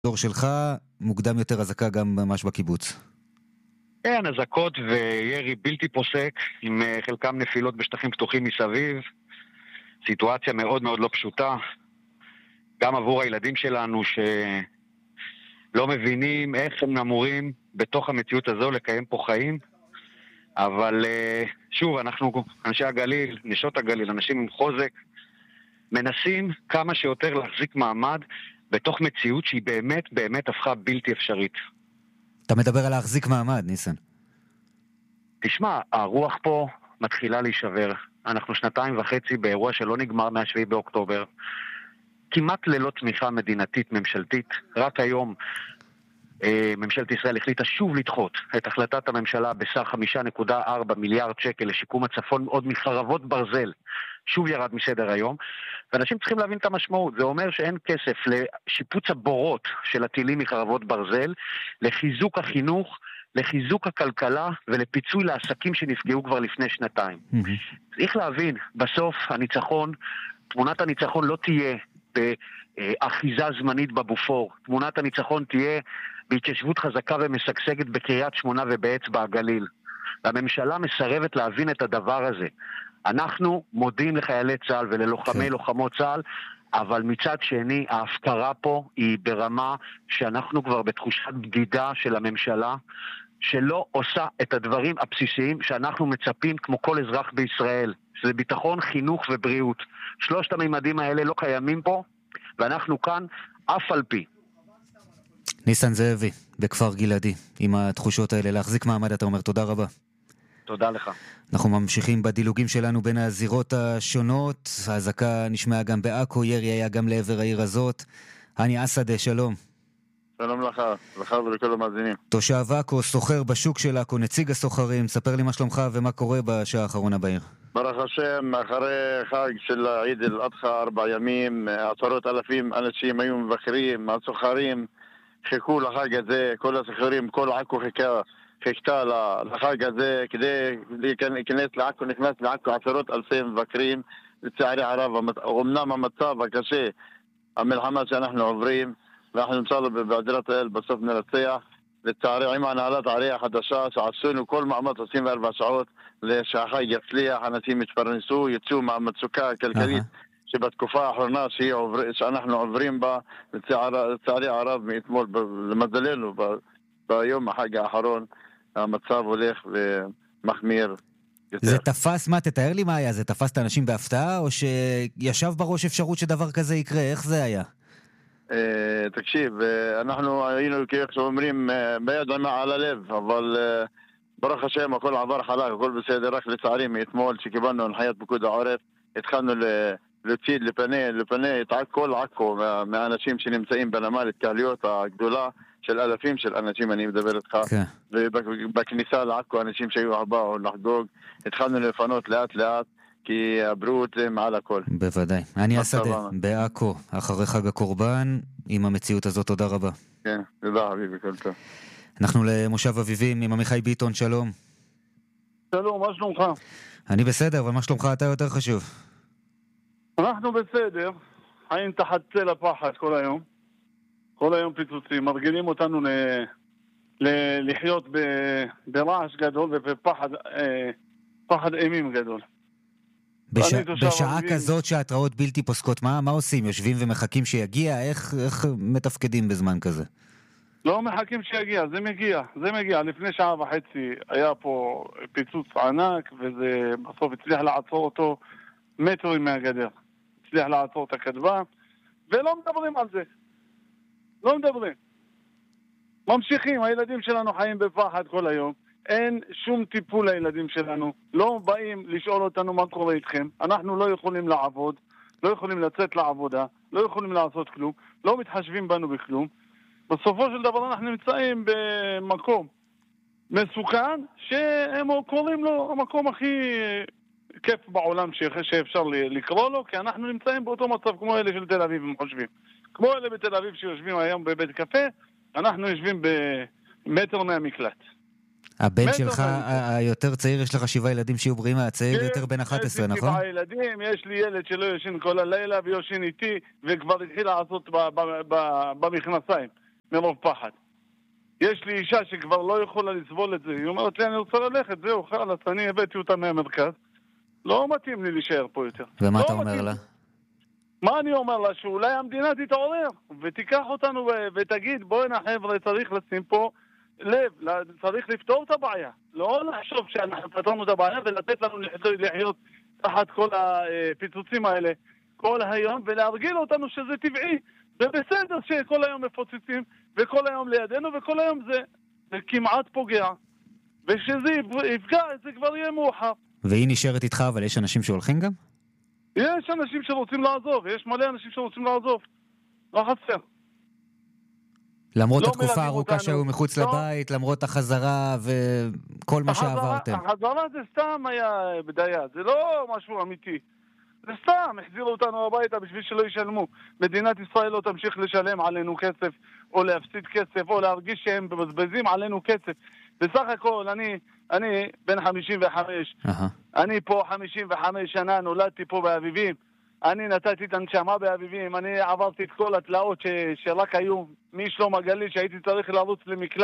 דור שלך, מוקדם יותר אזעקה גם ממש בקיבוץ. כן, אזעקות וירי בלתי פוסק, עם חלקם נפילות בשטחים פתוחים מסביב. סיטואציה מאוד מאוד לא פשוטה, גם עבור הילדים שלנו שלא מבינים איך הם אמורים בתוך המציאות הזו לקיים פה חיים. אבל שוב, אנחנו אנשי הגליל, נשות הגליל, אנשים עם חוזק, מנסים כמה שיותר להחזיק מעמד בתוך מציאות שהיא באמת באמת הפכה בלתי אפשרית. אתה מדבר על להחזיק מעמד, ניסן. תשמע, הרוח פה מתחילה להישבר. אנחנו 2.5 באירוע שלא נגמר מה-7 באוקטובר. כמעט ללא תמיכה מדינתית ממשלתית. רק היום ממשלת ישראל החליטה שוב לדחות את החלטת הממשלה בסך 5.4 מיליארד שקל לשיקום הצפון, עוד מחרבות ברזל. שוב ירד מסדר היום. ואנשים צריכים להבין את המשמעות. זה אומר שאין כסף לשיפוץ הבורות של הטילים מחרבות ברזל, לחיזוק החינוך, לחיזוק הכלכלה ולפיצוי לעסקים שנפגעו כבר לפני 2 שנים. צריך להבין, בסוף הניצחון, תמונת הניצחון לא תהיה באחיזה זמנית בבופור. תמונת הניצחון תהיה בהתיישבות חזקה ומשגשגת בקריית שמונה ובאצבע הגליל. והממשלה מסרבת להבין את הדבר הזה. אנחנו מודים לחיילי צה"ל וללוחמי לוחמות צה"ל, אבל מצד שני ההפקרה פה היא ברמה שאנחנו כבר בתחושת בגידה של הממשלה, שלא עושה את הדברים הבסיסיים שאנחנו מצפים כמו כל אזרח בישראל, שזה ביטחון, חינוך ובריאות. 3 הממדים האלה לא קיימים פה, ואנחנו כאן אף על פי. ניסן זאבי, בכפר גלעדי, עם התחושות האלה, להחזיק מעמד, אתה אומר תודה רבה. תודה לך. אנחנו ממשיכים בדילוגים שלנו בין הזירות השונות. האזעקה נשמעה גם בעכו, ירי היה גם לעבר העיר הזאת. הני אסדה, שלום. שלום לך ולכל המאזינים. תושב עכו, סוחר בשוק של עכו, נציג הסוחרים, ספר לי מה שלומך ומה קורה בשעה האחרונה בעיר. ברוך השם, אחרי חג של עיד אל-אדחא 4 ימים, עשרות אלפים אנשים היו מבקרים, הסוחרים חיכו לחג הזה, כל הסוחרים, כל עכו חיכתה לחג הזה כדי להיכנס לעכו, נכנס לעכו עשרות אלפי מבקרים. לצערי הרב, אמנם המצב הקשה, המלחמה שאנחנו עוברים, ואנחנו נמצאנו בעזרת האל בסוף נרצח. לצערי עם הנהלת העירייה החדשה שעשינו כל מאמץ 24 שעות שהחג יצליח, אנשים יתפרנסו, יצאו מהמצוקה הכלכלית שבתקופה האחרונה שאנחנו עוברים בה. לצערי הרב מאתמול, למזלנו, ביום החג האחרון המצב הולך ומחמיר יותר. זה תפס, מה, תתאר לי מה היה? זה תפס את האנשים בהפתעה או שישב בראש אפשרות שדבר כזה יקרה? איך זה היה? תקשיב, אנחנו היינו כאיך שאומרים ביד על הלב, אבל ברוך השם הכל עבר חלק, הכל בסדר. רק לצערי מאתמול שקיבלנו הנחיית פיקוד העורף התחלנו להוציא לפני את כל עכו מהאנשים שנמצאים בנמל, התקהלויות הגדולה של אלפים של אנשים, אני מדבר איתך, ובכניסה לעכו אנשים שהיו באו לחגוג, התחלנו לפנות לאט לאט כי הבריאות זה מעל הכל. בוודאי. אני אסדה, בעכו, אחרי חג הקורבן, עם המציאות הזאת, תודה רבה. כן, תודה חביבי, כל טוב. אנחנו למושב אביבים עם עמיחי ביטון, שלום. שלום, מה שלומך? אני בסדר, אבל מה שלומך אתה יותר חשוב? אנחנו בסדר, חיים תחת צל הפחד כל היום. כל היום פיצוצים, מרגילים אותנו לחיות ברעש גדול ובפחד אימים גדול. בשעה כזאת שההתראות בלתי פוסקות, מה עושים? יושבים ומחכים שיגיע? איך מתפקדים בזמן כזה? לא מחכים שיגיע, זה מגיע. לפני 1.5 שעה היה פה פיצוץ ענק, וזה בסוף הצליח לעצור אותו מטרים מהגדר. הצליח לעצור את הכתבה, ולא מדברים על זה. לא מדברים. ממשיכים, הילדים שלנו חיים בפחד כל היום. אין שום טיפול לילדים שלנו. לא באים לשאול אותנו מה קורה איתכם. אנחנו לא יכולים לעבוד, לא יכולים לצאת לעבודה, לא יכולים לעשות כלום, לא מתחשבים בנו בכלום. בסופו של דבר אנחנו נמצאים במקום מסוכן, שהם קוראים לו המקום הכי כיף בעולם שאפשר לקרוא לו, כי אנחנו נמצאים באותו מצב כמו אלה של תל אביב, הם חושבים. כמו אלה בתל אביב שיושבים היום בבית קפה, אנחנו יושבים במטר מהמקלט. הבן שלך היותר צעיר, יש לך 7 ילדים שיהיו בריאים, הצעיר יותר בן 11, נכון? יש לי 7 ילדים, יש לי ילד שלא יושן כל הלילה ויושן איתי, וכבר התחיל לעשות במכנסיים. מרוב פחד. יש לי אישה שכבר לא יכולה לסבול את זה. היא אומרת לי, אני רוצה ללכת, זהו, חלאס, אני הבאתי אותה מהמרכז. לא מתאים לי להישאר פה יותר. ומה לא אתה אומר מתאים. לה? מה אני אומר לה? שאולי המדינה תתעורר ותיקח אותנו ותגיד, בואי חבר'ה, צריך לשים פה לב, צריך לפתור את הבעיה. לא לחשוב שאנחנו פתרנו את הבעיה ולתת לנו לחיות תחת כל הפיצוצים האלה כל היום, ולהרגיל אותנו שזה טבעי. זה בסדר שכל היום מפוצצים, וכל היום לידינו, וכל היום זה כמעט פוגע. ושזה יפגע, זה כבר יהיה מאוחר. והיא נשארת איתך, אבל יש אנשים שהולכים גם? יש אנשים שרוצים לעזוב, יש מלא אנשים שרוצים לעזוב. לא חסר. למרות לא התקופה הארוכה אותנו. שהיו מחוץ לא. לבית, למרות החזרה וכל מה שעברתם. החזרה זה סתם היה בדיה, זה לא משהו אמיתי. זה סתם, החזירו אותנו הביתה בשביל שלא ישלמו. מדינת ישראל לא תמשיך לשלם עלינו כסף, או להפסיד כסף, או להרגיש שהם מבזבזים עלינו כסף. בסך הכל, אני בן 55, אני פה 55 שנה, נולדתי פה באביבים, אני נתתי את הנשמה באביבים, אני עברתי את כל התלאות שרק היו משלום הגליל, שהייתי צריך לרוץ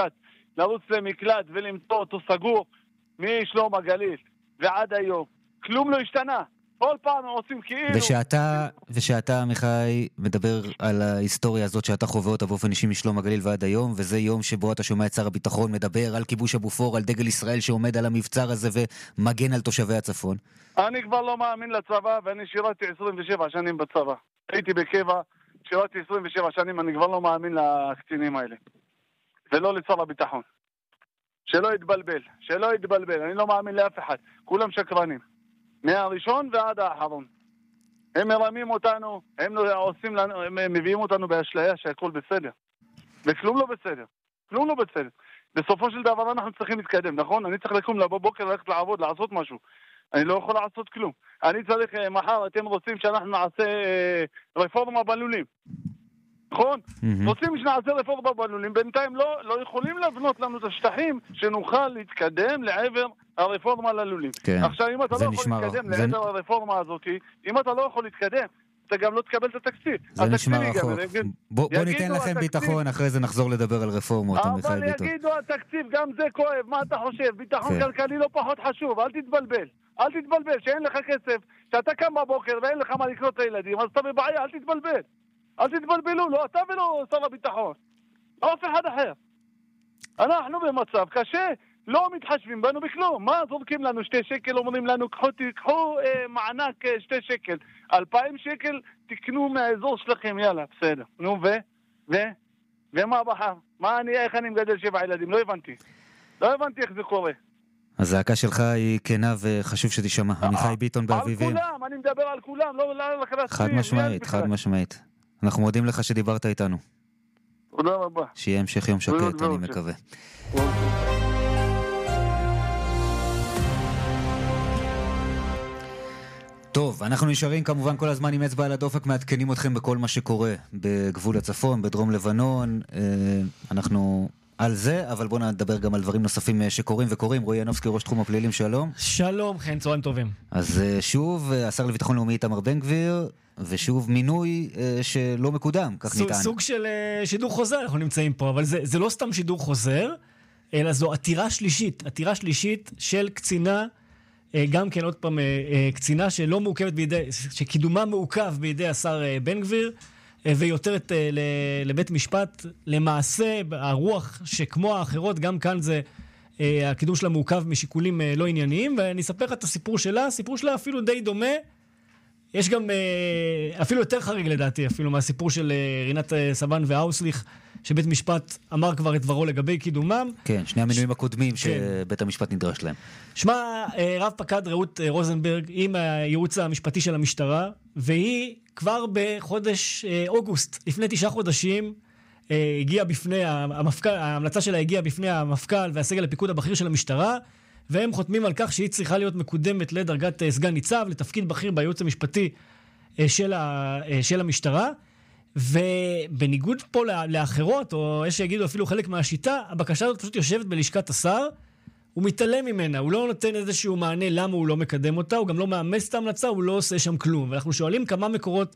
למקלט ולמצוא אותו סגור משלום הגליל, ועד היום. כלום לא השתנה. כל פעם עושים כאילו... ושאתה, מיכאי, מדבר על ההיסטוריה הזאת שאתה חווה אותה באופן אישי משלום הגליל ועד היום, וזה יום שבו אתה שומע את שר הביטחון מדבר על כיבוש הבופור, על דגל ישראל שעומד על המבצר הזה ומגן על תושבי הצפון. אני כבר לא מאמין לצבא, ואני שירתי 27 שנים בצבא. הייתי בקבע, שירתי 27 שנים, אני כבר לא מאמין לקצינים האלה. ולא לשר הביטחון. שלא יתבלבל, אני לא מאמין לאף אחד. כולם שקרנים. מהראשון ועד האחרון. הם מרמים אותנו, הם מביאים אותנו באשליה שהכל בסדר. וכלום לא בסדר. בסופו של דבר אנחנו צריכים להתקדם, נכון? אני צריך לקום בבוקר, ללכת לעבוד, לעשות משהו. אני לא יכול לעשות כלום. אני צריך, מחר אתם רוצים שאנחנו נעשה רפורמה בלולים. נכון? רוצים שנעשה רפורמה בלולים, בינתיים לא יכולים לבנות לנו את השטחים שנוכל להתקדם לעבר הרפורמה ללולים. כן. עכשיו, אם אתה לא יכול להתקדם לעבר הרפורמה הזאת, אם אתה לא יכול להתקדם, אתה גם לא תקבל את התקציב. זה נשמע רחוק. בוא ניתן לכם ביטחון, אחרי זה נחזור לדבר על רפורמות, מיכאל ביטון. אבל יגידו התקציב, גם זה כואב, מה אתה חושב? ביטחון כלכלי לא פחות חשוב, אל תתבלבל, שאין לך כסף, שאתה קם בבוקר ואין לך מה לקנות לילדים, אז אתה בבעיה, אל תתבלבלו, לא אתה ולא שר הביטחון, אף אחד אחר. אנחנו במצב קשה, לא מתחשבים בנו בכלום. מה זורקים לנו 2 שקל, אומרים לנו קחו מענק 2 שקל, 2,000 שקל תקנו מהאזור שלכם, יאללה, בסדר. נו ומה בחר? איך אני מגדל 7 ילדים? לא הבנתי איך זה קורה. הזעקה שלך היא כנה וחשוב שתשמע. מיכאי ביטון באביבים. על כולם, אני מדבר על כולם, לא לחלק. חד משמעית. אנחנו מודים לך שדיברת איתנו. תודה רבה. שיהיה המשך יום שקט, אני מקווה. טוב, אנחנו נשארים כמובן כל הזמן עם אצבע על הדופק, מעדכנים אתכם בכל מה שקורה בגבול הצפון, בדרום לבנון. אנחנו על זה, אבל בואו נדבר גם על דברים נוספים שקורים וקורים. רועי ינובסקי, ראש תחום הפלילים, שלום. שלום, כן, צהריים טובים. אז שוב, השר לביטחון לאומי איתמר בן גביר, ושוב מינוי שלא מקודם, כך נטען. סוג של שידור חוזר אנחנו נמצאים פה, אבל זה לא סתם שידור חוזר, אלא זו עתירה שלישית של קצינה, גם כן עוד פעם קצינה שלא מעוכבת שקידומה מעוכב בידי השר בן גביר, ויותרת לבית משפט. למעשה הרוח שכמו האחרות, גם כאן זה הקידום שלה מעוכב משיקולים לא ענייניים, ואני אספר לך את הסיפור שלה אפילו די דומה, יש גם אפילו יותר חריג לדעתי, אפילו מהסיפור של רינת סבן ואוסליך, שבית משפט אמר כבר את דברו לגבי קידומם. כן, שני המינויים הקודמים שבית המשפט נדרש להם. שמע, רב פקד רעות רוזנברג עם הייעוץ המשפטי של המשטרה, והיא כבר בחודש אוגוסט, לפני 9 חודשים, הגיעה בפני המפכ"ל, ההמלצה שלה הגיעה בפני המפכ"ל והסגל הפיקוד הבכיר של המשטרה, והם חותמים על כך שהיא צריכה להיות מקודמת לדרגת סגן ניצב, לתפקיד בכיר בייעוץ המשפטי של המשטרה, ובניגוד פה לאחרות, או יש שיגידו אפילו חלק מהשיטה, הבקשה הזאת פשוט יושבת בלשכת השר, הוא מתעלם ממנה, הוא לא נותן איזשהו מענה למה הוא לא מקדם אותה, הוא גם לא מאמץ את ההמלצה, הוא לא עושה שם כלום. ואנחנו שואלים כמה מקורות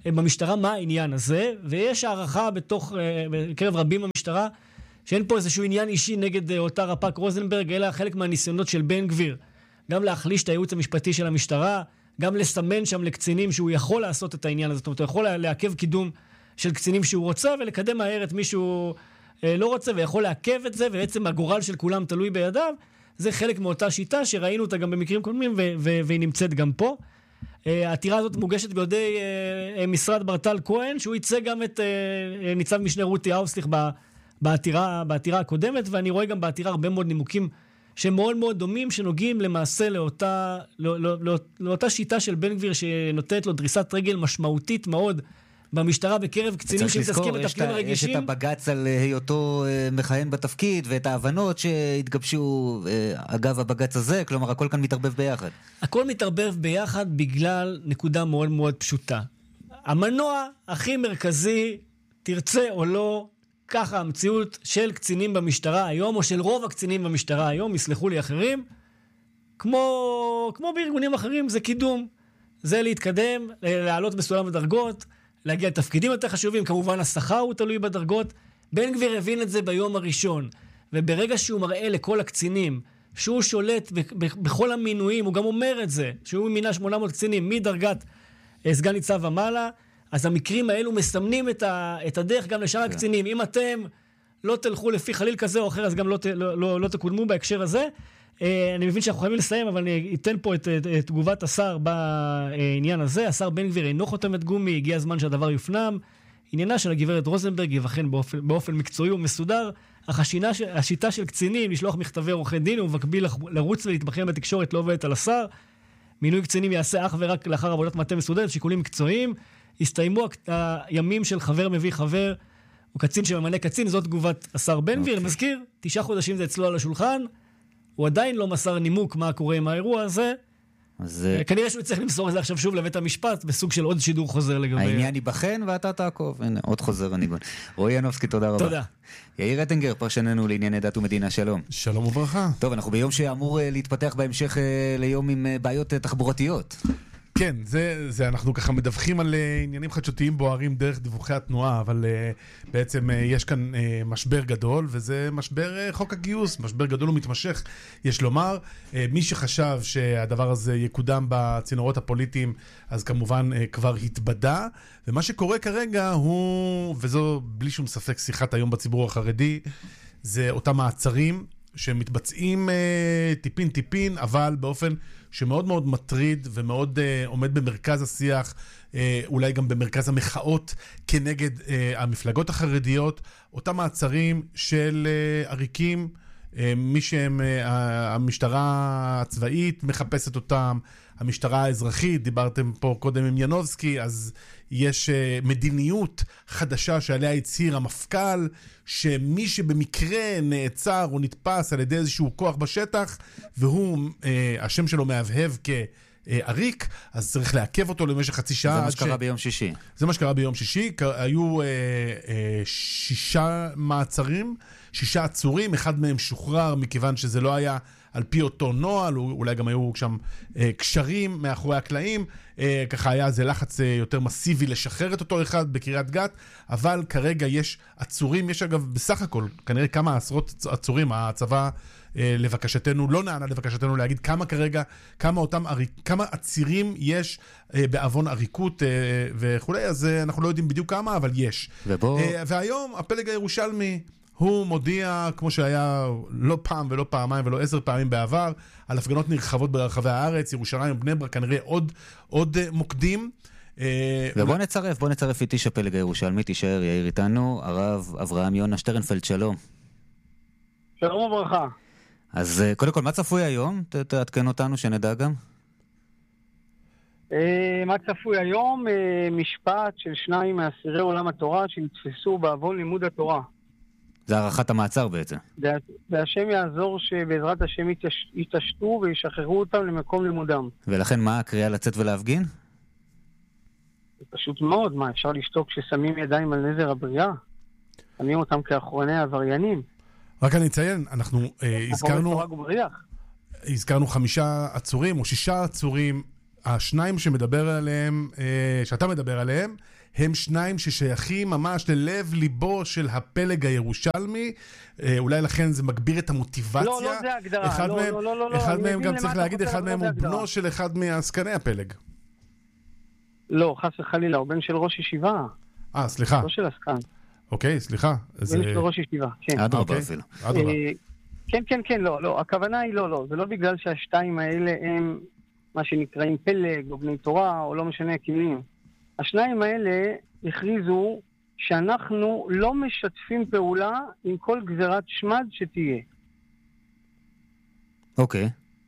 במשטרה מה העניין הזה, ויש הערכה בקרב רבים במשטרה, שאין פה איזשהו עניין אישי נגד אותה רפ"ק רוזנברג, אלא חלק מהניסיונות של בן גביר, גם להחליש את הייעוץ המשפטי של המשטרה, גם לסמן שם לקצינים שהוא יכול לעשות את העניין הזה, זאת אומרת, הוא יכול לעכב קידום של קצינים שהוא רוצה, ולקדם מהר את מישהו לא רוצה, ויכול לעכב את זה, ובעצם הגורל של כולם תלוי בידיו. זה חלק מאותה שיטה שראינו אותה גם במקרים קודמים, והיא נמצאת גם פה. העתירה הזאת מוגשת בידי משרד ברטל כהן, שהוא ייצא גם את ניצב משנה רותי אוסליך בעתירה הקודמת, ואני רואה גם בעתירה הרבה מאוד נימוקים שמאוד מאוד דומים, שנוגעים למעשה לאותה שיטה של בן גביר, שנותנת לו דריסת רגל משמעותית מאוד במשטרה בקרב קצינים שמתעסקים בתפקידים הרגישים. יש את הבג"ץ על היותו מכהן בתפקיד, ואת ההבנות שהתגבשו אגב הבג"ץ הזה, כלומר הכל כאן מתערבב ביחד. הכל מתערבב ביחד בגלל נקודה מאוד מאוד פשוטה. המנוע הכי מרכזי, תרצה או לא, ככה המציאות של קצינים במשטרה היום, או של רוב הקצינים במשטרה היום, יסלחו לי אחרים, כמו בארגונים אחרים, זה קידום. זה להתקדם, לעלות בסולם הדרגות, להגיע לתפקידים יותר חשובים, כמובן השכר הוא תלוי בדרגות. בן גביר הבין את זה ביום הראשון, וברגע שהוא מראה לכל הקצינים, שהוא שולט בכל המינויים, הוא גם אומר את זה, שהוא מינה 800 קצינים מדרגת סגן ניצב ומעלה, אז המקרים האלו מסמנים את הדרך גם לשאר הקצינים. אם אתם לא תלכו לפי חליל כזה או אחר, אז גם לא תקודמו בהקשר הזה. אני מבין שאנחנו חייבים לסיים, אבל אני אתן פה את תגובת השר בעניין הזה. השר בן גביר אינו חותמת גומי, הגיע הזמן שהדבר יופנם. עניינה של הגברת רוזנברג יבחן באופן מקצועי ומסודר. השיטה של קצינים, לשלוח מכתבי עורכי דין ובמקביל לרוץ ולהתבחן בתקשורת לא עובדת על השר. מינוי קצינים יעשה אך ורק לאחר עבודת מטה מסודרת, שיקולים מקצועיים. הסתיימו הימים של חבר מביא חבר, הוא קצין שממנה קצין, זאת תגובת השר בן גביר. מזכיר, 9 חודשים זה אצלו על השולחן, הוא עדיין לא מסר נימוק מה קורה עם האירוע הזה. כנראה שהוא צריך למסור את זה עכשיו שוב לבית המשפט, בסוג של עוד שידור חוזר לגבי... העניין ייבחן ואתה תעקוב. הנה, עוד חוזר הניגון. רועי ינובסקי, תודה רבה. תודה. יאיר אטינגר, פרשננו לענייני דת ומדינה, שלום. שלום וברכה. טוב, אנחנו ביום שאמור להתפתח בהמשך ליום עם בעיות תחבורתיות. כן, אנחנו ככה מדווחים על עניינים חדשותיים בוערים דרך דיווחי התנועה, אבל בעצם יש כאן משבר גדול, וזה משבר חוק הגיוס, משבר גדול ומתמשך, יש לומר. מי שחשב שהדבר הזה יקודם בצינורות הפוליטיים, אז כמובן כבר התבדה, ומה שקורה כרגע הוא, וזו בלי שום ספק שיחת היום בציבור החרדי, זה אותם מעצרים שמתבצעים טיפין, אבל באופן שמאוד מאוד מטריד ומאוד עומד במרכז השיח, אולי גם במרכז המחאות כנגד המפלגות החרדיות, אותם מעצרים של עריקים, מי שהם, המשטרה הצבאית מחפשת אותם, המשטרה האזרחית, דיברתם פה קודם עם ינובסקי, אז יש מדיניות חדשה שעליה הצהיר המפכ"ל, שמי שבמקרה נעצר או נתפס על ידי איזשהו כוח בשטח, והוא, השם שלו מהבהב כעריק, אז צריך לעכב אותו למשך חצי שעה. זה מה שקרה ביום שישי. זה מה שקרה ביום שישי, היו 6 מעצרים, 6 עצורים, אחד מהם שוחרר מכיוון שזה לא היה על פי אותו נועל, אולי גם היו שם קשרים מאחורי הקלעים, ככה היה זה לחץ יותר מסיבי לשחרר את אותו אחד בקריית גת, אבל כרגע יש עצורים, יש אגב בסך הכל, כנראה כמה עשרות עצורים, הצבא לבקשתנו, לא נענה לבקשתנו להגיד כמה כרגע, כמה עצירים יש בעוון עריקות וכו', אז אנחנו לא יודעים בדיוק כמה, אבל יש. והיום הפלג הירושלמי, הוא מודיע, כמו שהיה לא פעם ולא פעמיים ולא 10 פעמים בעבר, על הפגנות נרחבות ברחבי הארץ, ירושלים, בני ברק, כנראה עוד מוקדים. ובוא נצרף איתי שהפלג הירושלמי, תישאר יאיר איתנו, הרב אברהם יונה שטרנפלד, שלום. שלום וברכה. אז קודם כל, מה צפוי היום? תעדכן אותנו שנדע גם. מה צפוי היום? משפט של 2 מאסירי עולם התורה שנתפסו בעוון לימוד התורה. זה הערכת המעצר בעצם. והשם יעזור שבעזרת השם יתעשתו וישחררו אותם למקום לימודם. ולכן מה הקריאה לצאת ולהפגין? זה פשוט מאוד, מה אפשר לשתוק כששמים ידיים על נזר הבריאה? שמים אותם כאחרוני העבריינים. רק אני אציין, אנחנו הזכרנו 5 עצורים או 6 עצורים, השניים שמדבר עליהם, שאתה מדבר עליהם, הם שניים ששייכים ממש ללב ליבו של הפלג הירושלמי, אולי לכן זה מגביר את המוטיבציה. לא, זה ההגדרה. אחד מהם גם צריך להגיד, אחד מהם הוא בנו של אחד מעסקני הפלג. לא, חס וחלילה, הוא בן של ראש ישיבה. סליחה. לא של עסקן. אוקיי, סליחה. בן של ראש ישיבה, כן. אדרבה אפילו. כן, לא, הכוונה היא לא, זה לא בגלל שהשתיים האלה הם מה שנקראים פלג או בני תורה או לא משנה הכלים. השניים האלה הכריזו שאנחנו לא משתפים פעולה עם כל גזירת שמד שתהיה. אוקיי.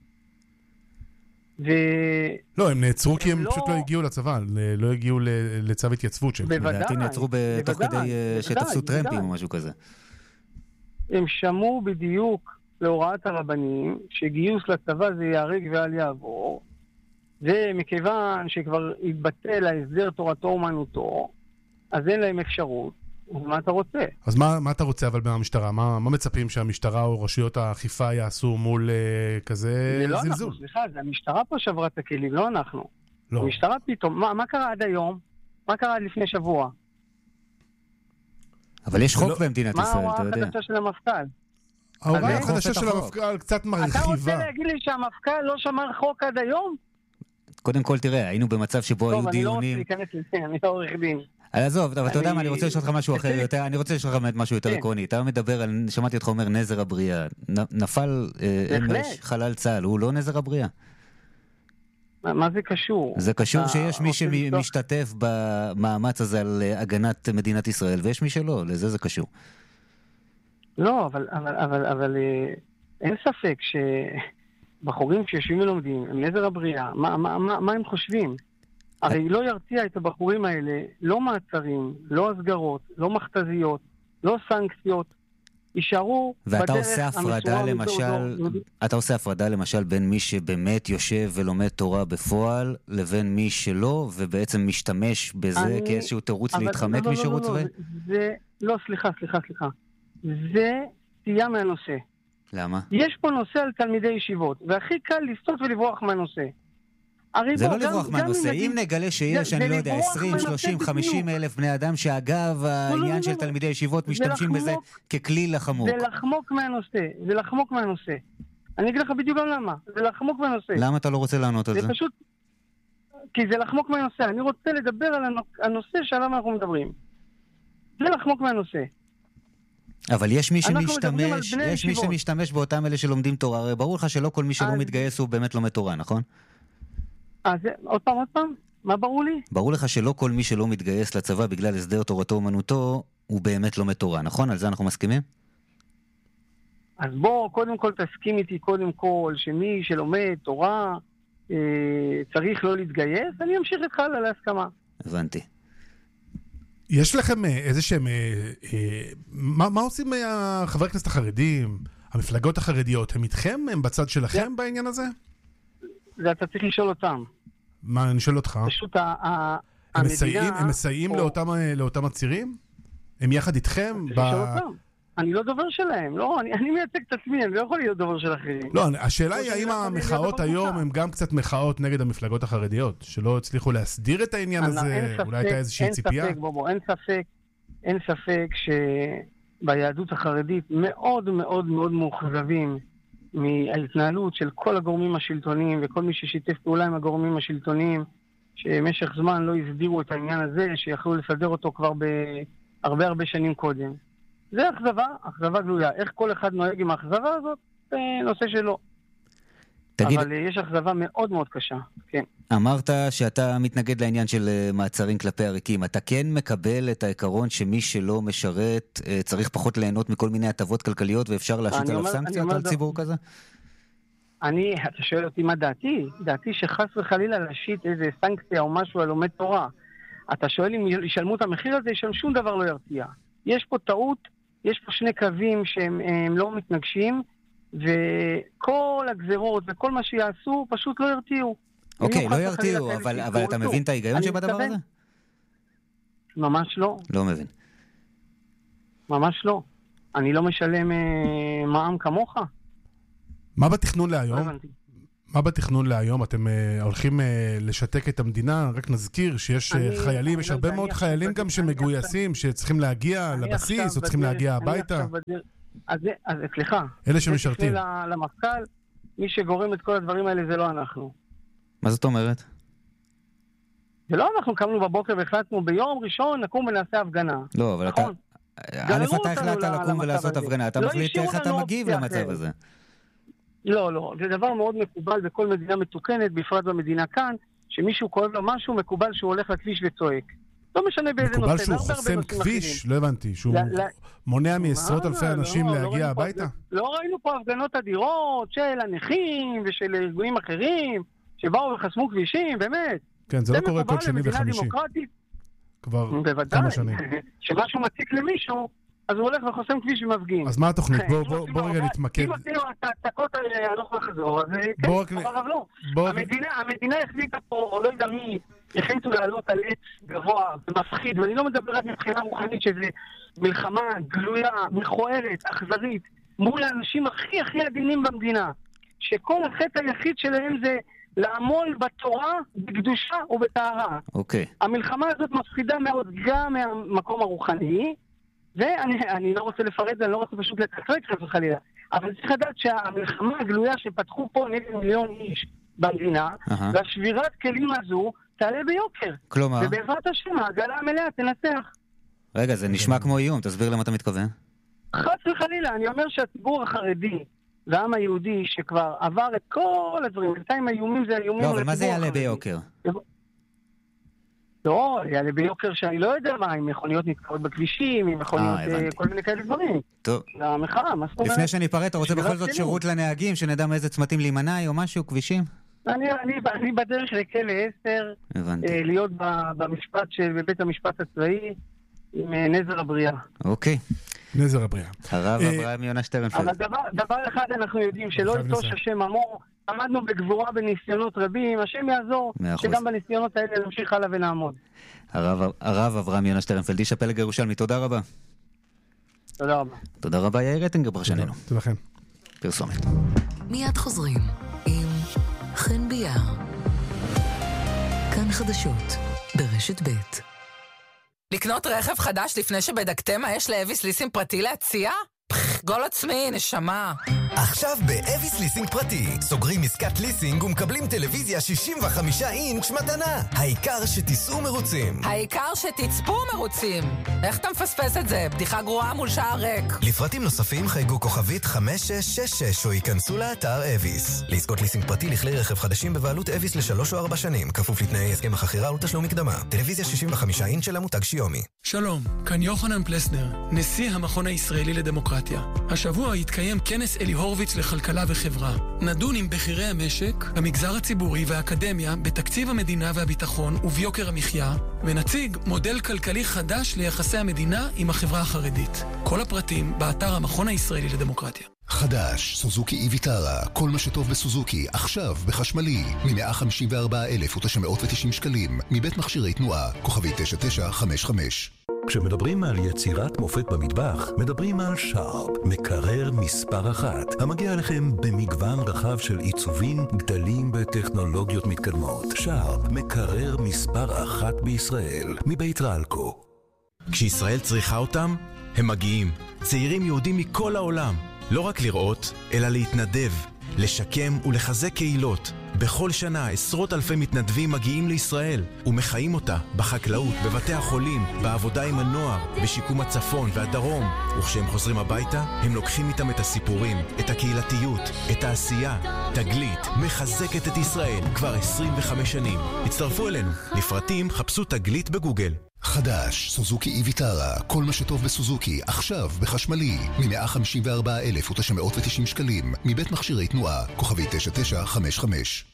לא, הם נעצרו כי הם פשוט לא הגיעו לצבא, לא הגיעו לצו התייצבות שלהם. לדעתי נעצרו תוך כדי שתפסו טרמפים או משהו כזה. הם שמעו בדיוק להוראת הרבנים שגיוס לצבא זה יהרג ואל יעבור, ומכיוון שכבר התבטל ההסדר תורתו אומנותו, אז אין להם אפשרות. מה אתה רוצה? אז מה אתה רוצה אבל מהמשטרה? מה מצפים שהמשטרה או רשויות האכיפה יעשו מול כזה זלזול? זה לא אנחנו, סליחה, זה המשטרה פה שברה את הכלים, לא אנחנו. לא. המשטרה פתאום, מה קרה עד היום? מה קרה עד לפני שבוע? אבל יש חוק במדינת ישראל, אתה יודע. מה ההוראה החדשה של המפכ"ל? ההוראה החדשה של המפכ"ל קצת מרחיבה. אתה רוצה להגיד לי שהמפכ"ל לא שמר חוק עד היום? קודם כל, תראה, היינו במצב שבו היו דיונים... טוב, אני לא רוצה להיכנס לזה, אני לא עורך דין. עזוב, אבל אתה יודע מה, אני רוצה לשאול אותך משהו אחר יותר, אני רוצה לשאול לך משהו יותר עקרוני. אתה מדבר על, שמעתי אותך אומר נזר הבריאה. נפל אמש חלל צה"ל, הוא לא נזר הבריאה? מה זה קשור? זה קשור שיש מי שמשתתף במאמץ הזה על הגנת מדינת ישראל, ויש מי שלא, לזה זה קשור. לא, אבל אין ספק שבחורים שיושבים ולומדים, הם נזר הבריאה, מה הם חושבים? הרי לא ירתיע את הבחורים האלה, לא מעצרים, לא הסגרות, לא מכתזיות, לא סנקציות, יישארו בדרך המסורה. אתה עושה הפרדה למשל בין מי שבאמת יושב ולומד תורה בפועל, לבין מי שלא, ובעצם משתמש בזה כאיזשהו תירוץ להתחמק משירות צבאי? לא, סליחה. זה סטייה מהנושא. למה? יש פה נושא על תלמידי ישיבות, והכי קל לסטות ולברוח מהנושא. זה לא לברוח מהנושא, אם נגלה שיש, אני לא יודע, 20, 30, 50 אלף בני אדם שאגב העניין של תלמידי ישיבות משתמשים בזה ככלי לחמוק. זה לחמוק מהנושא. אני אגיד לך בדיוק גם למה, זה לחמוק מהנושא. למה אתה לא רוצה לענות על זה? זה פשוט, כי זה לחמוק מהנושא, אני רוצה לדבר על הנושא שעליו אנחנו מדברים. זה לחמוק מהנושא. אבל יש מי שמשתמש באותם אלה שלומדים תורה, הרי ברור לך שלא כל מי שלא מתגייס הוא באמת לומד תורה, נכון? עוד פעם? מה ברור לי? ברור לך שלא כל מי שלא מתגייס לצבא בגלל הסדר תורתו אומנותו, הוא באמת לומד תורה, נכון? על זה אנחנו מסכימים? אז בוא, קודם כל תסכים איתי קודם כל, שמי שלומד תורה צריך לא להתגייס, אני אמשיך איתך להסכמה. הבנתי. יש לכם איזה שהם... מה עושים חברי הכנסת החרדים, המפלגות החרדיות? הם איתכם? הם בצד שלכם בעניין הזה? זה אתה צריך לשאול אותם. מה, אני שואל אותך? פשוט הם מסייעים לאותם הצירים? הם יחד איתכם? אני לא דובר שלהם, לא, אני מייצג את עצמי, אני לא יכול להיות דובר של אחרים. לא, השאלה היא האם המחאות היום הם גם קצת מחאות נגד המפלגות החרדיות, שלא הצליחו להסדיר את העניין הזה, אולי הייתה איזושהי ציפייה? אין ספק שביהדות החרדית מאוד מאוד מאוד מאוכזבים מההתנהלות של כל הגורמים השלטוניים וכל מי ששיתף פעולה עם הגורמים השלטוניים, שמשך זמן לא הסדירו את העניין הזה, שיכלו לסדר אותו כבר הרבה שנים קודם. זה אכזבה גלויה. איך כל אחד נוהג עם האכזבה הזאת, זה נושא שלו. אבל יש אכזבה מאוד מאוד קשה, כן. אמרת שאתה מתנגד לעניין של מעצרים כלפי עריקים. אתה כן מקבל את העיקרון שמי שלא משרת צריך פחות ליהנות מכל מיני הטבות כלכליות ואפשר להשית עליו סנקציות על ציבור כזה? אתה שואל אותי מה דעתי? דעתי שחס וחלילה להשית איזה סנקציה או משהו על לומד תורה. אתה שואל אם ישלמו את המחיר הזה, שום דבר לא ירתיע. יש פה טעות, יש פה שני קווים שהם לא מתנגשים, וכל הגזרות וכל מה שיעשו פשוט לא ירתיעו. אוקיי, לא ירתיעו, אבל אתה מבין את ההיגיון שבדבר הזה? ממש לא. לא מבין. ממש לא. אני לא משלם מע"מ כמוך. מה בתכנון להיום? מה בתכנון להיום? אתם הולכים לשתק את המדינה? רק נזכיר שיש חיילים, יש הרבה מאוד חיילים גם שמגויסים, שצריכים להגיע לבסיס, או צריכים להגיע הביתה. אז סליחה. אלה שמשרתים. למפכ"ל, מי שגורם את כל הדברים האלה זה לא אנחנו. מה זאת אומרת? זה לא אנחנו קמנו בבוקר והחלטנו ביום ראשון נקום ונעשה הפגנה. לא, אבל אתה... א', אתה החלטת לקום ולעשות הפגנה, אתה מחליט איך אתה מגיב למצב הזה. לא, זה דבר מאוד מקובל בכל מדינה מתוקנת, בפרט במדינה כאן, שמישהו כואב לו משהו, מקובל שהוא הולך לכביש וצועק. לא משנה באיזה נושא. מקובל שהוא חוסם כביש? לא הבנתי, שהוא מונע מעשרות אלפי אנשים להגיע הביתה? לא ראינו פה הפגנות אדירות של הנכים ושל ארגונים אחרים, שבאו וחסמו כבישים, באמת. כן, זה לא קורה כל שני וחמישי. כבר כמה שנים. שמשהו מציק למישהו, אז הוא הולך וחוסם כביש ומפגין. אז מה התוכנית? בוא רגע נתמקד. אם עשינו את ההעתקות האלה הלוך וחזור, אז כן, אבל לא. המדינה החליטה פה, או לא יודע מי, החליטו לעלות על עץ גבוה ומפחיד, ואני לא מדבר רק מבחינה רוחנית שזה מלחמה גלויה, מכוערת, אכזרית, מול האנשים הכי הכי עדינים במדינה, שכל החטא היחיד שלהם זה לעמול בתורה, בקדושה ובטהרה. אוקיי. המלחמה הזאת מפחידה מאוד גם מהמקום הרוחני, ואני לא רוצה לפרט, אני לא רוצה פשוט לקצרק חס וחלילה, אבל צריך לדעת שהמלחמה הגלויה שפתחו פה נגד מיליון איש במדינה, והשבירת כלים הזו תעלה ביוקר. כלומר? ובעזרת השם, העגלה המלאה תנצח. רגע, זה נשמע כמו איום, תסביר למה אתה מתכוון. חס וחלילה, אני אומר שהציבור החרדי והעם היהודי שכבר עבר את כל הדברים, בינתיים האיומים זה האיומים... לא, אבל מה זה יעלה ביוקר? לא, יעלה ביוקר שאני לא יודע מה, עם מכוניות נתקעות בכבישים, עם מכוניות כל מיני כאלה דברים. טוב. המחאה, מה זאת אומרת? לפני שאני פרט, אתה רוצה בכל זאת שירות לנהגים, שנדע מאיזה צמתים להימנע או משהו, כבישים? אני בדרך לכלא 10, להיות בבית המשפט הצבאי, עם נזר הבריאה. אוקיי. נזר הבריאה. הרב אברהם יונה שטרנפלד. אבל דבר אחד אנחנו יודעים, שלא יטוש השם עמו, עמדנו בגבורה בניסיונות רבים, השם יעזור, שגם בניסיונות האלה נמשיך הלאה ונעמוד. הרב אברהם יונה שטרנפלד, איש הפלג ירושלמי, תודה רבה. תודה רבה. תודה רבה, יאיר רטינגר פרשננו. תודה לכם. פרסומת. מיד חוזרים עם חן ביאר. כאן חדשות ברשת ב'. לקנות רכב חדש לפני שבדקתם מה יש לאביס ליסינג פרטי להציע? גול עצמי, נשמה. עכשיו באביס ליסינג פרטי סוגרים עסקת ליסינג ומקבלים טלוויזיה 65 אינץ' מתנה. העיקר שתיסעו מרוצים. העיקר שתצפו מרוצים. איך אתה מפספס את זה? בדיחה גרועה מול שער ריק. לפרטים נוספים חייגו כוכבית 5666 או ייכנסו לאתר אביס. לעסקות ליסינג פרטי לכלי רכב חדשים בבעלות אביס ל3 או 4 שנים, כפוף לתנאי הסכם החכירה ולתשלום מקדמה. טלוויזיה 65 אינץ' של המותג שיומי. שלום, כאן יוחנן פלסנר, נשיא המכון הישראלי לדמוקרטיה. השבוע יתקיים כנס אלי הורוביץ לכלכלה וחברה. נדון עם בכירי המשק, המגזר הציבורי והאקדמיה בתקציב המדינה והביטחון וביוקר המחיה, ונציג מודל כלכלי חדש ליחסי המדינה עם החברה החרדית. כל הפרטים באתר המכון הישראלי לדמוקרטיה. חדש, סוזוקי איביטרה, כל מה שטוב בסוזוקי, עכשיו בחשמלי, מ-154,990 שקלים, מבית מכשירי תנועה, כוכבי 9955. כשמדברים על יצירת מופת במטבח, מדברים על שרפ, מקרר מספר 1, המגיע לכם במגוון רחב של עיצובים, גדלים וטכנולוגיות מתקדמות. שרפ, מקרר מספר 1 בישראל, מבית רלקו. כשישראל צריכה אותם, הם מגיעים. צעירים יהודים מכל העולם. לא רק לראות, אלא להתנדב, לשקם ולחזק קהילות. בכל שנה עשרות אלפי מתנדבים מגיעים לישראל ומחיים אותה בחקלאות, בבתי החולים, בעבודה עם הנוער, בשיקום הצפון והדרום. וכשהם חוזרים הביתה, הם לוקחים איתם את הסיפורים, את הקהילתיות, את העשייה. תגלית מחזקת את ישראל כבר 25 שנים. הצטרפו אלינו. לפרטים חפשו תגלית בגוגל. חדש, סוזוקי איביטרה, כל מה שטוב בסוזוקי, עכשיו בחשמלי, מ-154,990 שקלים, מבית מכשירי תנועה, כוכבי 9955.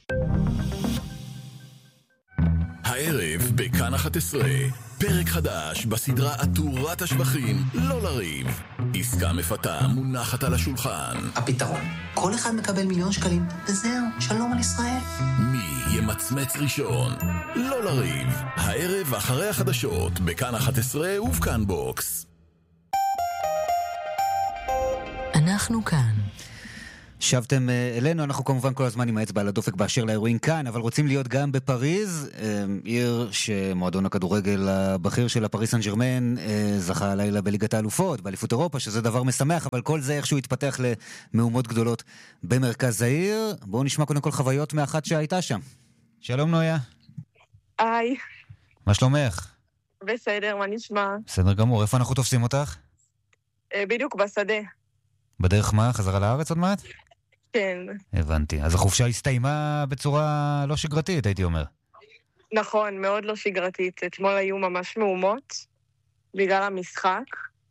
הערב בכאן 11, פרק חדש בסדרה עטורת השבחים, לא לריב. עסקה מפתה מונחת על השולחן. הפתרון, כל אחד מקבל 1,000,000 שקלים, וזהו, שלום על ישראל. מי ימצמץ ראשון? לא לריב. הערב אחרי החדשות, בכאן 11 ובכאן בוקס. אנחנו כאן. שבתם אלינו, אנחנו כמובן כל הזמן עם האצבע על הדופק באשר לאירועים כאן, אבל רוצים להיות גם בפריז, עיר שמועדון הכדורגל הבכיר של פריז סן ז'רמן זכה הלילה בליגת האלופות, באליפות אירופה, שזה דבר משמח, אבל כל זה איכשהו התפתח למהומות גדולות במרכז העיר. בואו נשמע קודם כל חוויות מאחת שהייתה שם. שלום נויה. היי. מה שלומך? בסדר, מה נשמע? בסדר גמור, איפה אנחנו תופסים אותך? בדיוק בשדה. בדרך מה? חזרה לארץ עוד מעט? כן. הבנתי. אז החופשה הסתיימה בצורה לא שגרתית, הייתי אומר. נכון, מאוד לא שגרתית. אתמול היו ממש מהומות, בגלל המשחק.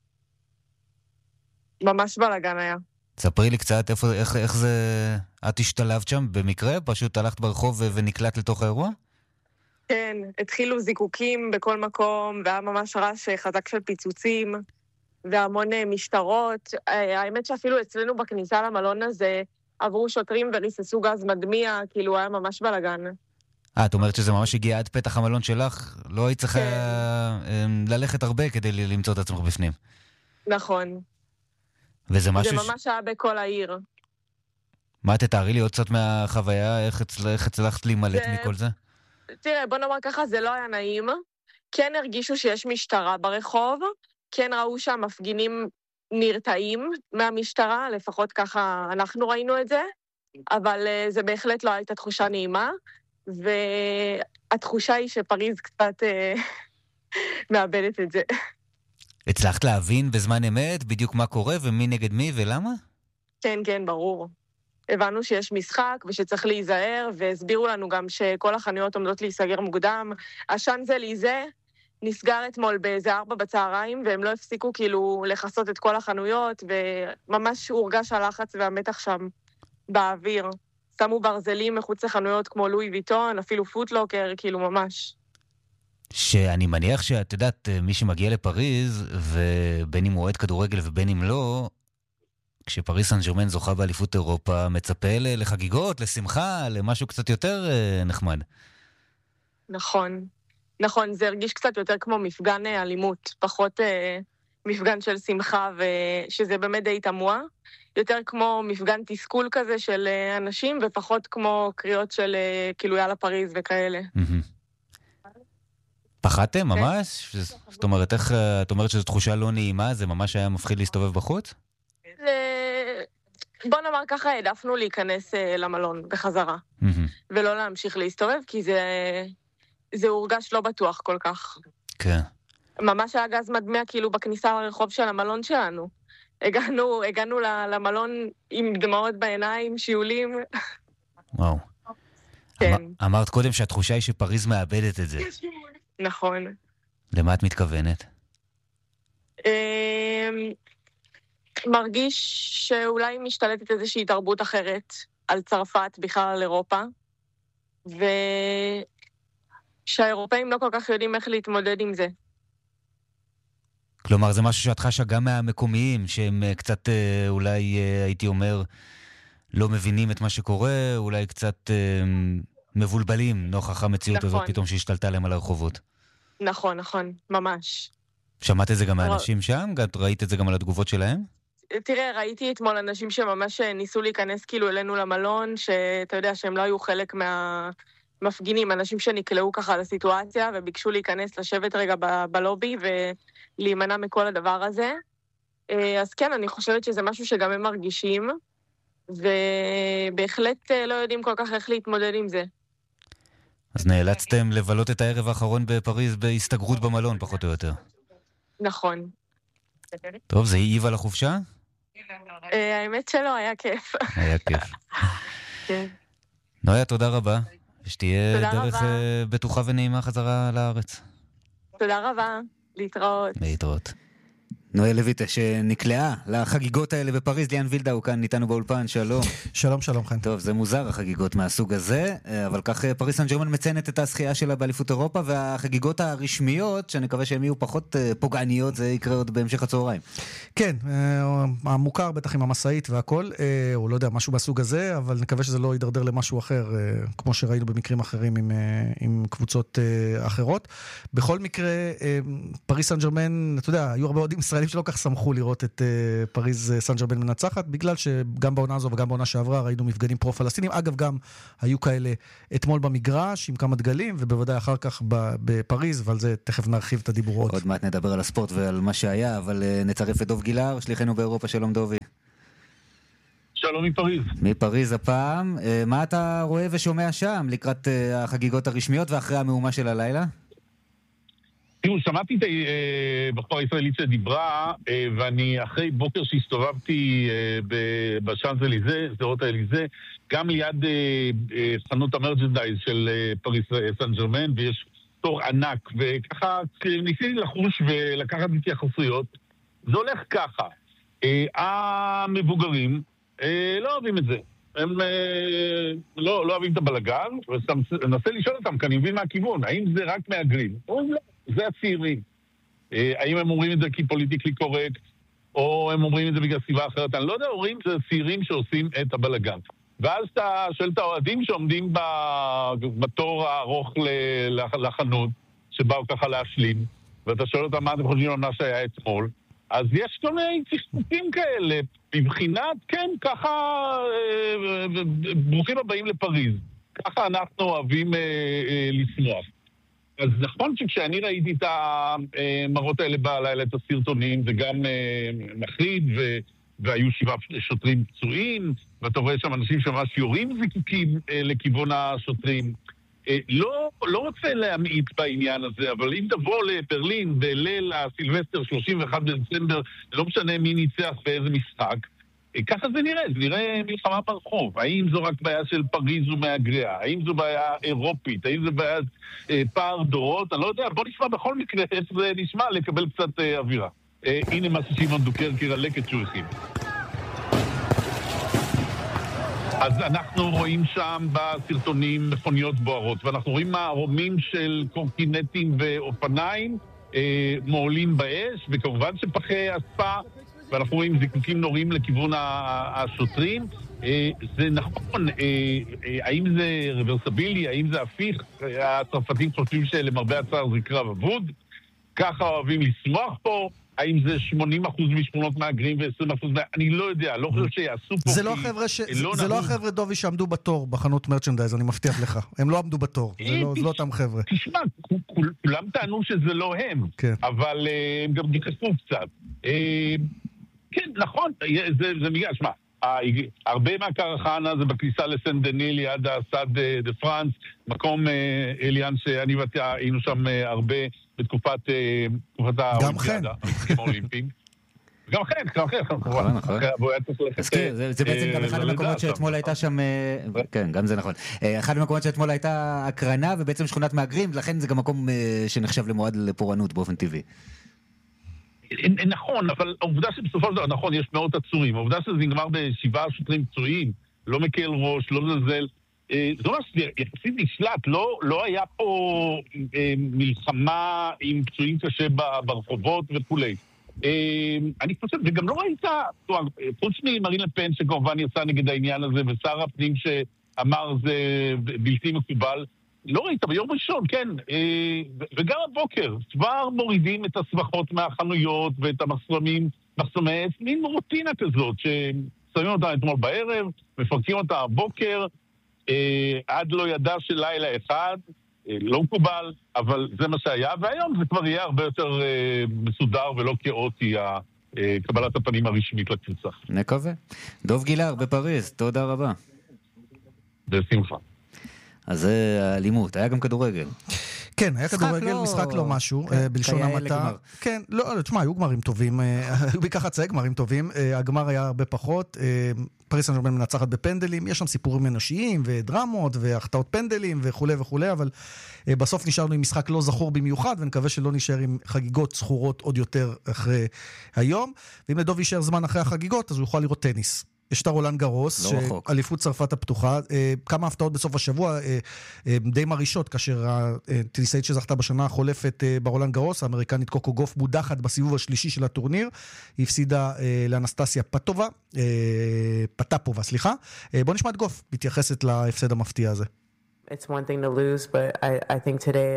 ממש בלגן היה. ספרי לי קצת, איך זה... את השתלבת שם במקרה? פשוט הלכת ברחוב ונקלט לתוך האירוע? כן, התחילו זיקוקים בכל מקום, והיה ממש רעש חזק של פיצוצים, והמון משטרות. האמת שאפילו אצלנו בכניסה למלון הזה, עברו שוטרים וריססו גז מדמיע, כאילו היה ממש בלגן. את אומרת שזה ממש הגיע עד פתח המלון שלך? לא היית צריכה ללכת הרבה כדי למצוא את עצמך בפנים. נכון. וזה משהו... זה ממש היה בכל העיר. מה, תתארי לי עוד קצת מהחוויה? איך הצלחת להימלט מכל זה? תראה, בוא נאמר ככה, זה לא היה נעים. כן הרגישו שיש משטרה ברחוב, כן ראו שהמפגינים נרתעים מהמשטרה, לפחות ככה אנחנו ראינו את זה, אבל זה בהחלט לא הייתה תחושה נעימה, והתחושה היא שפריז קצת מאבדת את זה. הצלחת להבין בזמן אמת בדיוק מה קורה ומי נגד מי ולמה? כן, כן, ברור. הבנו שיש משחק ושצריך להיזהר, והסבירו לנו גם שכל החנויות עומדות להיסגר מוקדם. השאנזליזה נסגר אתמול באיזה 4 בצהריים, והם לא הפסיקו כאילו לחסות את כל החנויות, וממש הורגש הלחץ והמתח שם באוויר. שמו ברזלים מחוץ לחנויות כמו לואי ויטון, אפילו פוטלוקר, כאילו ממש. שאני מניח שאת יודעת, מי שמגיע לפריז, ובין אם הוא אוהד כדורגל ובין אם לא, כשפריז סן ז'רמן זוכה באליפות אירופה, מצפה לחגיגות, לשמחה, למשהו קצת יותר נחמד. נכון. נכון, זה הרגיש קצת יותר כמו מפגן אלימות, פחות מפגן של שמחה, ושזה באמת די תמוה. יותר כמו מפגן תסכול כזה של אנשים, ופחות כמו קריאות של כאילו יאללה פריז וכאלה. פחדתם ממש? זאת אומרת, איך את אומרת שזו תחושה לא נעימה? זה ממש היה מפחיד להסתובב בחוץ? בוא נאמר ככה, העדפנו להיכנס למלון בחזרה, ולא להמשיך להסתובב, כי זה הורגש לא בטוח כל כך. כן. ממש היה גז מדמיע כאילו בכניסה לרחוב של המלון שלנו. הגענו למלון עם דמעות בעיניים, שיעולים. וואו. כן. אמרת קודם שהתחושה היא שפריז מאבדת את זה. נכון. למה את מתכוונת? מרגיש שאולי משתלטת איזושהי תרבות אחרת על צרפת, בכלל על אירופה, שהאירופאים לא כל כך יודעים איך להתמודד עם זה. כלומר, זה משהו שאת חשה גם מהמקומיים, שהם קצת, אולי הייתי אומר, לא מבינים את מה שקורה, אולי קצת מבולבלים נוכח המציאות הזאת פתאום שהשתלטה להם על הרחובות. נכון, נכון, ממש. שמעת את זה גם מהאנשים שם? ראית את זה גם על התגובות שלהם? תראה, ראיתי אתמול אנשים שממש ניסו להיכנס כאילו אלינו למלון, שאתה יודע שהם לא היו חלק מהמפגינים, אנשים שנקלעו ככה לסיטואציה וביקשו להיכנס, לשבת רגע בלובי ולהימנע מכל הדבר הזה. אז כן, אני חושבת שזה משהו שגם הם מרגישים, ובהחלט לא יודעים כל כך איך להתמודד עם זה. אז נאלצתם לבלות את הערב האחרון בפריז בהסתגרות במלון, פחות או יותר. נכון. טוב, זה העיב על החופשה? האמת שלא, היה כיף. היה כיף. כן. נויה, תודה רבה. שתהיה דרך בטוחה ונעימה חזרה לארץ. תודה רבה. להתראות. להתראות. נויה לויטה שנקלעה לחגיגות האלה בפריז, ליאן וילדאו כאן איתנו באולפן, שלום. שלום, שלום חן. טוב, זה מוזר החגיגות מהסוג הזה, אבל כך פריז סן ז'רמן מציינת את הזכייה שלה באליפות אירופה, והחגיגות הרשמיות, שאני מקווה שהן יהיו פחות פוגעניות, זה יקרה עוד בהמשך הצהריים. כן, המוכר בטח עם המסעית והכל, או לא יודע, משהו בסוג הזה, אבל נקווה שזה לא יידרדר למשהו אחר, כמו שראינו במקרים אחרים עם קבוצות אחרות. בכל מקרה, פריז סן ז'רמן, אתה יודע, היו הרבה אוהדים ישראלים ישראלים שלא כך שמחו לראות את פריז סן ז'רמן מנצחת, בגלל שגם בעונה הזו וגם בעונה שעברה ראינו מפגנים פרו-פלסטינים. אגב, גם היו כאלה אתמול במגרש עם כמה דגלים, ובוודאי אחר כך בפריז, ועל זה תכף נרחיב את הדיבורות. עוד מעט נדבר על הספורט ועל מה שהיה, אבל נצרף את דוב גילהר, שליחנו באירופה. שלום דובי. שלום מפריז. מפריז הפעם. מה אתה רואה ושומע שם לקראת החגיגות הרשמיות ואחרי המהומה של הלילה? תראו, שמעתי את הבחורה הישראלית שדיברה, ואני אחרי בוקר שהסתובבתי בשאנז-אליזה, שדרות האליזה, גם ליד חנות המרצ'נדייז של פריז סן ז'רמן, ויש תור ענק, וככה ניסיתי לחוש ולקחת התייחסויות. זה הולך ככה. המבוגרים לא אוהבים את זה. הם לא אוהבים את הבלגן, וננסה לשאול אותם, כי אני מבין מה הכיוון. האם זה רק מהגרים? או לא, זה הצעירים. האם הם אומרים את זה כי פוליטיקלי קורקט, או הם אומרים את זה בגלל סיבה אחרת? אני לא יודע, אומרים זה צעירים שעושים את הבלגן. ואז אתה שואל את האוהדים שעומדים בתור הארוך לחנות, שבאו ככה להשלים, ואתה שואל אותם מה אתם חושבים על מה שהיה אתמול, אז יש כל מיני צחקוקים כאלה, בבחינת, כן, ככה, ברוכים הבאים לפריז. ככה אנחנו אוהבים לשמוח. אז נכון שכשאני ראיתי את המראות האלה בלילה, את הסרטונים, זה גם מחריד, והיו 7 שוטרים פצועים, ואתה רואה שם אנשים שממש יורים זיקוקים לכיוון השוטרים. לא רוצה להמעיט בעניין הזה, אבל אם תבוא לברלין בליל הסילבסטר 31 בדצמבר, לא משנה מי ניצח באיזה משחק, ככה זה נראה מלחמה ברחוב. האם זו רק בעיה של פריז ומהגריה? האם זו בעיה אירופית? האם זו בעיה פער דורות? אני לא יודע, בוא נשמע בכל מקרה איך זה נשמע לקבל קצת אווירה. הנה מה ששימון דוקרקר הלקט שהוא הכין. אז אנחנו רואים שם בסרטונים מכוניות בוערות, ואנחנו רואים מערומים של קורקינטים ואופניים מעולים באש, וכמובן שפחי אספה, ואנחנו רואים זיקוקים נוראים לכיוון השוטרים. זה נכון, האם זה רוורסבילי, האם זה הפיך? הצרפתים חושבים שלמרבה הצער זה קרב אבוד, ככה אוהבים לשמוח פה. האם זה 80% משכונות מהגרים ו20% אני לא יודע, לא חושב שיעשו פה. זה לא החבר'ה דובי שעמדו בתור בחנות מרצ'נדייז, אני מבטיח לך. הם לא עמדו בתור, זה לא אותם חבר'ה. תשמע, כולם טענו שזה לא הם, אבל הם גם דיחסו קצת. כן, נכון, זה מגיע, שמע, הרבה מהקרחנה זה בכניסה לסן דני ליד הסד דה פרנס, מקום אליאן שאני ואתה היינו שם הרבה בתקופת האולימפיאדה, האולימפיים. גם כן, נכון. זה בעצם גם אחד המקומות שאתמול הייתה שם, כן, גם זה נכון. אחד המקומות שאתמול הייתה הקרנה ובעצם שכונת מהגרים, לכן זה גם מקום שנחשב למועד לפורענות באופן טבעי. נכון, אבל העובדה שבסופו של דבר, נכון, יש מאות עצורים, העובדה שזה נגמר ב7 שוטרים פצועים, לא מקל ראש, לא נזל, זה ממש יחסית נשלט, לא היה פה מלחמה עם פצועים קשה ברחובות וכולי. אני חושב, וגם לא ראית, חוץ ממרין לפן שכמובן יצא נגד העניין הזה, ושר הפנים שאמר זה בלתי מקובל, לא ראית ביום ראשון, כן, וגם הבוקר, כבר מורידים את הסבכות מהחנויות ואת המחסומי עץ, מין רוטינה כזאת, ששמים אותה אתמול בערב, מפרקים אותה הבוקר, עד לא ידע של לילה אחד, לא מקובל, אבל זה מה שהיה, והיום זה כבר יהיה הרבה יותר מסודר ולא כאוטי, קבלת הפנים הרשמית לקבוצה. נקווה. דוב גילהר בפריז, תודה רבה. בשמחה. אז זה האלימות, היה גם כדורגל. כן, היה כדורגל, משחק לא משהו, בלשון המעטה. כן, לא, תשמע, היו גמרים טובים, היו בעיקר חצאי גמרים טובים, הגמר היה הרבה פחות, פריז סן ז'רמן מנצחת בפנדלים, יש שם סיפורים אנושיים ודרמות והחטאות פנדלים וכו' וכו', אבל בסוף נשארנו עם משחק לא זכור במיוחד, ונקווה שלא נשאר עם חגיגות זכורות עוד יותר אחרי היום, ואם לדוב יישאר זמן אחרי החגיגות, אז הוא יוכל לראות טניס. יש את רולאן גארוס, אליפות צרפת הפתוחה, כמה הפתעות בסוף השבוע, די מרישות, כאשר הטניסאית שזכתה בשנה החולפת ברולאן גארוס, האמריקנית קוקו גוף מודחת בסיבוב השלישי של הטורניר, היא הפסידה לאנסטסיה פטאפובה, סליחה. בוא נשמע את גוף, מתייחסת להפסד המפתיע הזה. It's one thing to lose, but I think today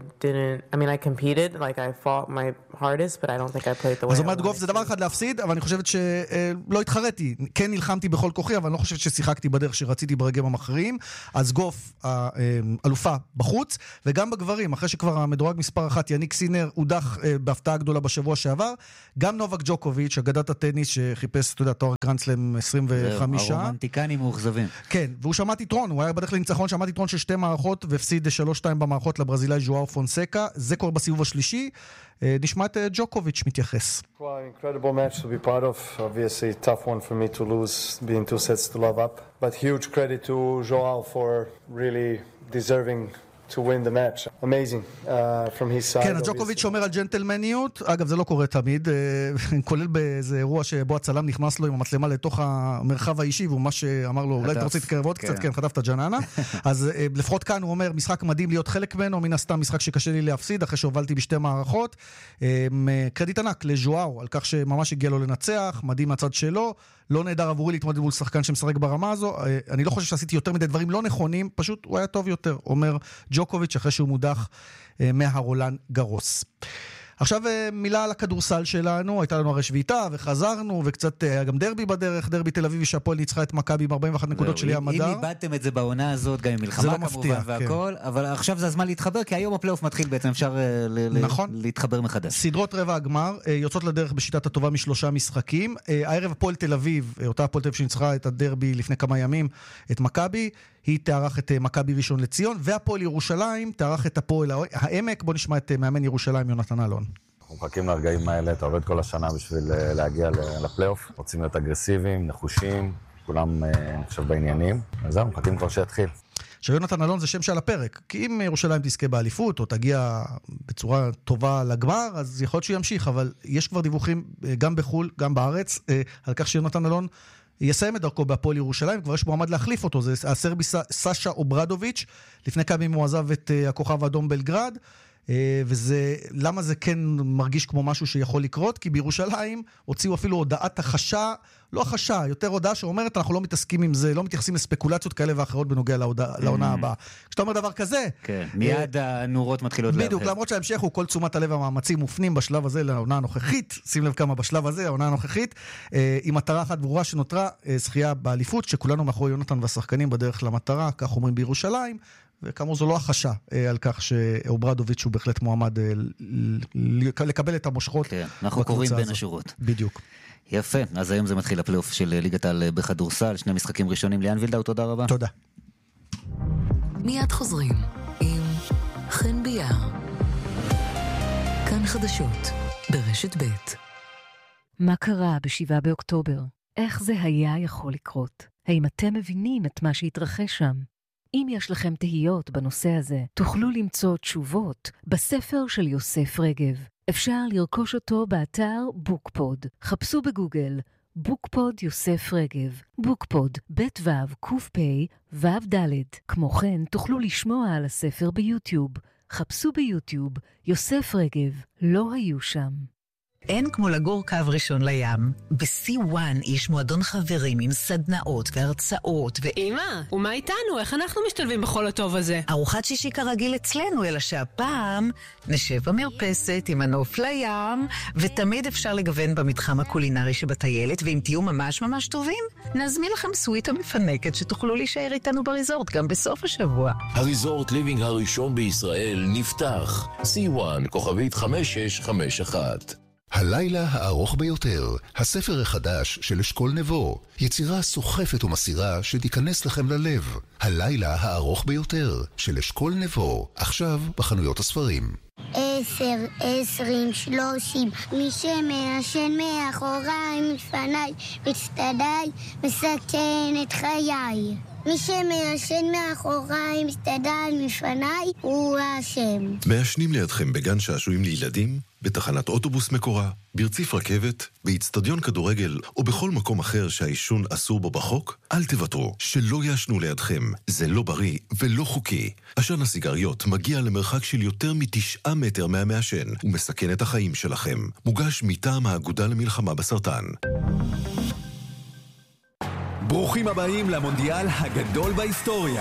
I competed, like I fought my hardest, but I don't think I played the way I wanted. אז אומרת גוף, זה דבר אחד להפסיד, אבל אני חושבת שלא התחרתי. כן נלחמתי בכל כוחי, אבל אני לא חושבת ששיחקתי בדרך שרציתי ברגעים המכריעים. אז גוף, האלופה בחוץ, וגם בגברים, אחרי שכבר המדורג מספר 1, יניק סינר, הודח בהפתעה גדולה בשבוע שעבר. גם נובק ג'וקוביץ', אגדת הטניס שחיפש, אתה יודע, תואר גרנד-סלאם 25. הרומנטיקנים מאוכזבים. כן, והוא שמע יתרון, הוא היה בדרך לניצחון, שמע יתרון של 2 מערכות, והפסיד 3-2 במערכות לברזילאי ז'ואאו פונסקה. זה קורה בסיבוב השלישי. נשמע את ג'וקוביץ' מתייחס. Incredible match to be part of. Obviously, tough one for me to lose, being 2 sets to love up. But huge credit to Joao for really deserving to win the match. Amazing from his side. כן, ג'וקוביץ' שומר על ג'נטלמניות. אגב, זה לא קורה תמיד. כולל באיזה אירוע שבו הצלם נכנס לו עם המצלמה לתוך המרחב האישי, והוא מה שאמר לו, אולי אתה רוצה להתקרב עוד קצת? כן, חטף את הג'ננה. אז לפחות כאן הוא אומר, משחק מדהים להיות חלק ממנו, מן הסתם משחק שקשה לי להפסיד, אחרי שהובלתי בשתי מערכות. קרדיט ענק לז'ואאו, על כך שממש הגיע לו לנצח, מדהים מהצד שלו. לא נהדר עבורי להתמודד מול שחקן שמשחק ברמה הזו. אני לא חושב שעשיתי יותר מדי דברים לא נכונים, פשוט הוא היה טוב יותר, אומר ג'וקוביץ' אחרי שהוא מודח מהרולן גרוס. עכשיו מילה על הכדורסל שלנו, הייתה לנו הרי שביתה וחזרנו, וקצת גם דרבי בדרך, דרבי תל אביב שהפועל ניצחה את מכבי עם 41 נקודות של ים הדר. אם איבדתם את זה בעונה הזאת, גם עם מלחמה כמובן והכל, אבל עכשיו זה הזמן להתחבר, כי היום הפלייאוף מתחיל בעצם, אפשר להתחבר מחדש. סדרות רבע הגמר, יוצאות לדרך בשיטת הטובה מ3 משחקים. הערב הפועל תל אביב, אותה הפועל תל אביב שניצחה את הדרבי לפני כמה ימים, את מכבי, היא תארח את מכבי ראשון לציון, והפועל ירושלים תארח את הפועל העמק. בוא נשמע את מאמן ירושלים יונתן אלון. אנחנו מחכים לרגעים האלה, אתה עובד כל השנה בשביל להגיע לפלייאוף, רוצים להיות אגרסיביים, נחושים, כולם נחשב בעניינים, אז זהו, מחכים כבר שיתחיל. שיונתן אלון זה שם שעל הפרק, כי אם ירושלים תזכה באליפות או תגיע בצורה טובה לגמר, אז יכול להיות שהוא ימשיך, אבל יש כבר דיווחים גם בחול, גם בארץ, על כך שיונתן אלון יסיים את דרכו בהפועל ירושלים, כבר יש מועמד להחליף אותו, זה הסרבי סשה אוברדוביץ', לפני כמה ימים הוא עזב את הכוכב האדום בלגרד, וזה, למה זה כן מרגיש כמו משהו שיכול לקרות? כי בירושלים הוציאו אפילו הודעת החשה, לא החשה, יותר הודעה שאומרת אנחנו לא מתעסקים עם זה, לא מתייחסים לספקולציות כאלה ואחרות בנוגע לעונה הבאה. כשאתה אומר דבר כזה, כן, מיד הנורות מתחילות להרחב. בדיוק, למרות שההמשך הוא כל תשומת הלב המאמצים מופנים בשלב הזה לעונה הנוכחית, שים לב כמה בשלב הזה, העונה הנוכחית, עם מטרה אחת ברורה שנותרה, זכייה באליפות, שכולנו מאחורי יונתן והשחקנים בדרך למטרה, כך אומרים בירושלים, וכאמור זו לא החשה על כך שאוברדוביץ' הוא בהחלט מועמד לקבל את המושכות. כן, אנחנו קוראים בין השורות. בדיוק. יפה, אז היום זה מתחיל הפלייאוף של ליגת העל בכדורסל, 2 משחקים ראשונים. ליאן וילדאו, תודה רבה. תודה. מיד חוזרים עם חן ביאר. כאן חדשות ברשת ב'. מה קרה ב7 באוקטובר? איך זה היה יכול לקרות? האם אתם מבינים את מה שהתרחש שם? אם יש לכם תהיות בנושא הזה, תוכלו למצוא תשובות בספר של יוסף רגב. אפשר לרכוש אותו באתר בוקפוד. חפשו בגוגל בוקפוד יוסף רגב. בוקפוד, בית וו, קוף פי, וו דלת. כמו כן, תוכלו לשמוע על הספר ביוטיוב. חפשו ביוטיוב יוסף רגב. לא היו שם. אין כמו לגור קו ראשון לים. ב-C1 יש מועדון חברים עם סדנאות והרצאות אמא, ומה איתנו? איך אנחנו משתלבים בכל הטוב הזה? ארוחת שישי כרגיל אצלנו, אלא שהפעם נשב במרפסת עם הנוף לים, ותמיד אפשר לגוון במתחם הקולינרי שבטיילת, ואם תהיו ממש ממש טובים, נזמין לכם סוויטה מפנקת שתוכלו להישאר איתנו בריזורט גם בסוף השבוע. הריזורט ליבינג הראשון בישראל נפתח. C1 כוכבית 5651. הלילה הארוך ביותר, הספר החדש של אשכול נבו, יצירה סוחפת ומסירה שתיכנס לכם ללב. הלילה הארוך ביותר של אשכול נבו, עכשיו בחנויות הספרים. 10, 20, 30, מי שמעשן מאחוריי, מפניי, מצטדיי, מסכן את חיי. מי שמעשן מאחוריי, מצטדיי, מפניי, הוא האשם. מעשנים לידכם בגן שעשועים לילדים, בתחנת אוטובוס מקורה, ברציף רכבת, באצטדיון כדורגל או בכל מקום אחר שהעישון אסור בו בחוק, אל תוותרו, שלא יעשנו לידכם. זה לא בריא ולא חוקי. עשן הסיגריות מגיע למרחק של יותר מ9 מטר מהמעשן ומסכן את החיים שלכם. מוגש מטעם האגודה למלחמה בסרטן. ברוכים הבאים למונדיאל הגדול בהיסטוריה.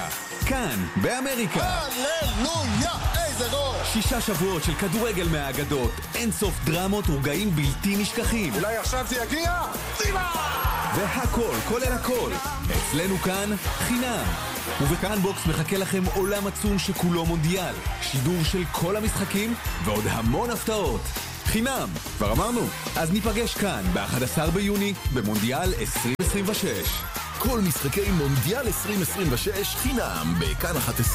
כאן, באמריקה. הללויה, איזה ראש! 6 שבועות של כדורגל מהאגדות, אין סוף דרמות ורגעים בלתי נשכחים. אולי עכשיו זה יגיע? דימה! והכל, כולל הכל, אצלנו כאן חינם. ובכאן בוקס מחכה לכם עולם עצום שכולו מונדיאל, שידור של כל המשחקים ועוד המון הפתעות. חינם, כבר אמרנו. אז ניפגש כאן ב-11 ביוני במונדיאל 2026. כל משחקי מונדיאל 2026 חינם בכאן 11.